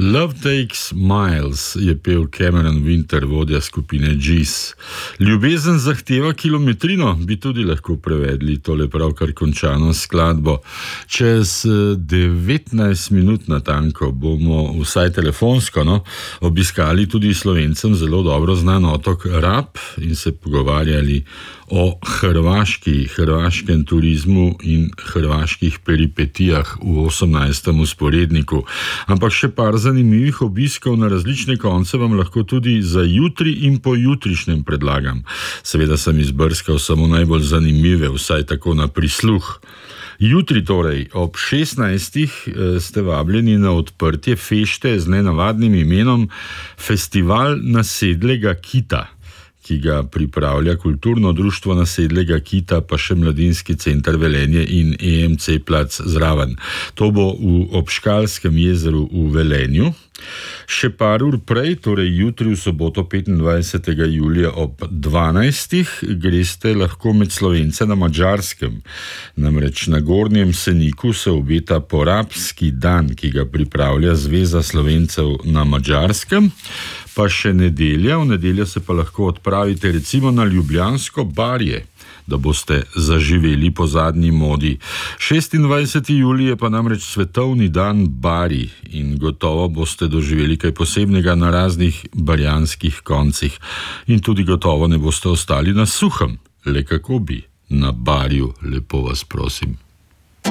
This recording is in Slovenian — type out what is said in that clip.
Love Takes Miles je pel Cameron Winter, vodja skupine Gees. Ljubezen zahteva kilometrino, bi tudi lahko prevedli tole pravkar končano skladbo. Čez 19 minut natanko bomo vsaj telefonsko obiskali tudi Slovencem zelo dobro znan otok Rab in se pogovarjali o hrvaškem turizmu in hrvaških peripetijah v 18. usporedniku. Ampak še par zanimivih obiskov na različne konce vam lahko tudi za jutri in pojutrišnjem predlagam. Seveda sem izbrskal samo najbolj zanimive, vsaj tako na prisluh. Jutri torej ob 16. ste vabljeni na odprtje fešte z nenavadnim imenom Festival nasedlega kita, ki ga pripravlja Kulturno društvo nasedlega kita, pa še Mladinski center Velenje in EMC plac zraven. To bo v Obškalskem jezeru v Velenju. Še par ur prej, torej jutri v soboto 25. julija ob 12. greste lahko med Slovence na Madžarskem. Namreč na Gornjem Seniku se obeta porabski dan, ki ga pripravlja Zveza Slovencev na Madžarskem. Pa še nedelja, v nedeljo se pa lahko odpravite recimo na ljubljansko Barje, da boste zaživeli po zadnji modi. 26. julij je pa namreč svetovni dan Bari in gotovo boste doživeli kaj posebnega na raznih barjanskih koncih. In tudi gotovo ne boste ostali na suhem, le kako bi, na Barju, lepo vas prosim.